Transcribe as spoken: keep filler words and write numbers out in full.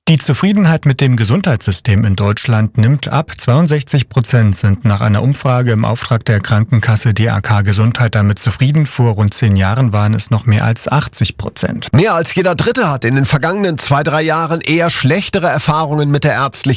Die Zufriedenheit mit dem Gesundheitssystem in Deutschland nimmt ab. zweiundsechzig Prozent sind nach einer Umfrage im Auftrag der Krankenkasse D A K Gesundheit damit zufrieden. Vor rund zehn Jahren waren es noch mehr als achtzig Prozent. Mehr als jeder Dritte hat in den vergangenen zwei, drei Jahren eher schlechtere Erfahrungen mit der ärztlichen